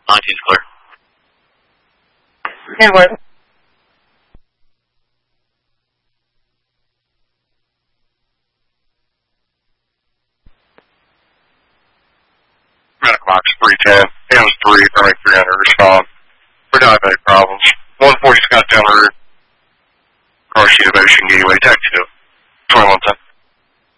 19's clear. Anyway. Medic box 310. Hams 3, Thermic 300, respond. For diabetic problems. 140 Scott Down Route. Cross sheet of Ocean Gateway, TAC 2. 2110.